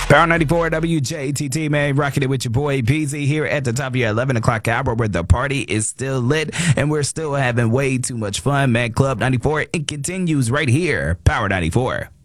Power 94 WJTT, man. Rocking it with your boy BZ here at the top of your 11 o'clock hour where the party is still lit and we're still having way too much fun, man. Club 94, it continues right here. Power 94.